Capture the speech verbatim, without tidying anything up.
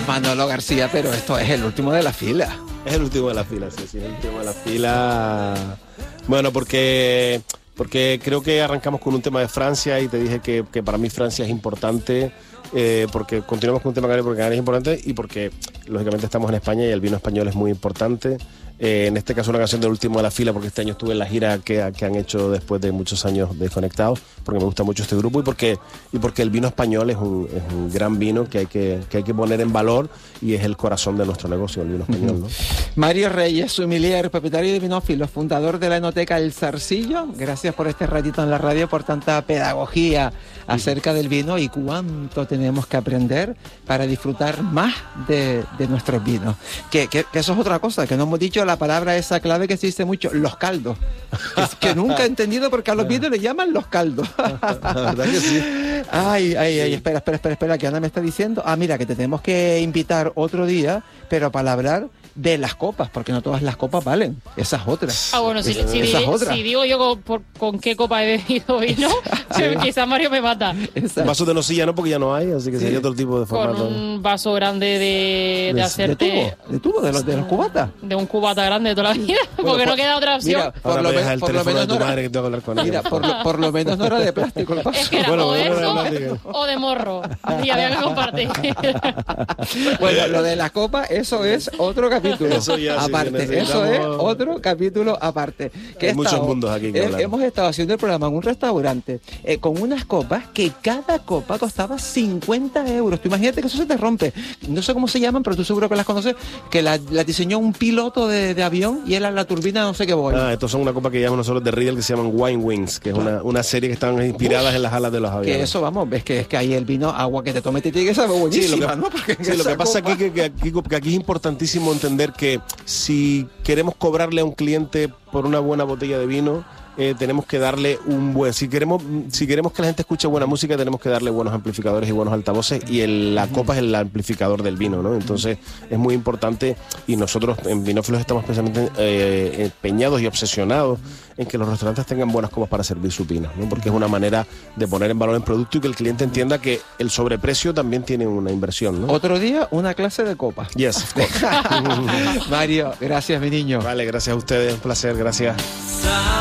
Manolo García, pero esto es el último de la fila. Es el último de la fila, sí, sí, es el último de la fila. Bueno, porque, porque creo que arrancamos con un tema de Francia y te dije que, que para mí Francia es importante, eh, porque continuamos con un tema canario porque Canarias es importante y porque lógicamente estamos en España y el vino español es muy importante. Eh, en este caso una canción del último de la fila porque este año estuve en la gira que, que han hecho después de muchos años desconectados, porque me gusta mucho este grupo y porque, y porque el vino español es un, es un gran vino que hay que, que hay que poner en valor y es el corazón de nuestro negocio, el vino español, ¿no? Mario Reyes, sommelier, propietario de Vinófilo, fundador de la enoteca El Zarcillo, gracias por este ratito en la radio, por tanta pedagogía acerca del vino y cuánto tenemos que aprender para disfrutar más de, de nuestros vinos. Que, que, que eso es otra cosa, que no hemos dicho la palabra esa clave que se dice mucho, los caldos. Que, que nunca he entendido porque a los vinos le llaman los caldos. La verdad que sí. Ay, ay, ay, espera, espera, espera, espera, que Ana me está diciendo, ah, mira, que te tenemos que invitar otro día, pero para hablar de las copas, porque no todas las copas valen, esas otras. Ah, bueno, si, si, esas di, otras. si digo yo con, por, con qué copa he bebido vino, sí. Quizás Mario me mata. Esa. Vasos de nocilla no, porque ya no hay, así que sí. Sería otro tipo de formato. Con un vaso grande de, de, de hacerte... ¿De tubo? ¿De tubo? ¿De los, de los cubatas? De un cubata grande de toda la vida, bueno, porque por, no queda otra opción. Mira, por lo, me, por lo menos no era, que tengo que hablar con mira, por, lo, por lo menos no era de plástico el vaso. Es que era bueno, o de bueno, eso o de morro. Y había que compartir. Bueno, lo de la copa, eso es otro capítulo. Eso ya, aparte, sí, eso es otro capítulo aparte. Que Hay muchos estado, mundos aquí que eh, hablar. Hemos estado haciendo el programa en un restaurante eh, con unas copas que cada copa costaba cincuenta euros. Tú imagínate que eso se te rompe. No sé cómo se llaman, pero tú seguro que las conoces, que la, la diseñó un piloto de, de avión y era la turbina no sé qué voy. Ah, estos son una copa que llamamos nosotros de Riedel que se llaman Wine Wings, que es una, una serie que están inspiradas Uf, en las alas de los aviones. Que eso, vamos, ves que es que ahí el vino, agua que te tome te tiene que saber buenísima, sí, lo que, ¿no? Porque sí, lo que pasa aquí que, que, aquí que aquí es importantísimo entender que si queremos cobrarle a un cliente por una buena botella de vino, eh, tenemos que darle un buen... Si queremos si queremos que la gente escuche buena música, tenemos que darle buenos amplificadores y buenos altavoces, y el, la copa es el amplificador del vino, ¿no? Entonces es muy importante, y nosotros en Vinófilos estamos especialmente eh, empeñados y obsesionados en que los restaurantes tengan buenas copas para servir sus vinos, ¿no? Porque es una manera de poner en valor el producto y que el cliente entienda que el sobreprecio también tiene una inversión, ¿no? Otro día, una clase de copas. Yes, of course. Mario, gracias, mi niño. Vale, gracias a ustedes, un placer, gracias.